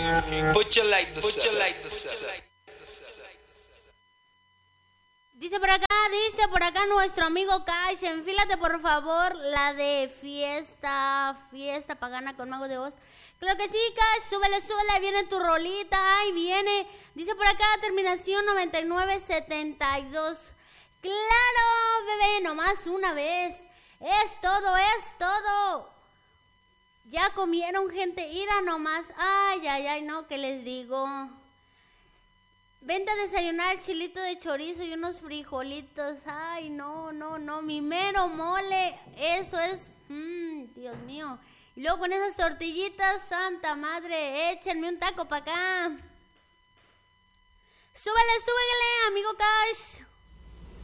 Put your lighters up. Dice por acá nuestro amigo Cash, enfílate por favor la de fiesta pagana con Mago de Oz. Claro que sí, Cash, súbele, ahí viene tu rolita, ahí viene. Dice por acá, terminación 9972. Claro, bebé, nomás una vez. Es todo. Ya comieron, gente, ira nomás. Ay, no, ¿qué les digo? Vente a desayunar chilito de chorizo y unos frijolitos. Ay, no, mi mero mole. Eso es, Dios mío. Y luego con esas tortillitas, santa madre, échenme un taco para acá. Súbele, amigo Cash.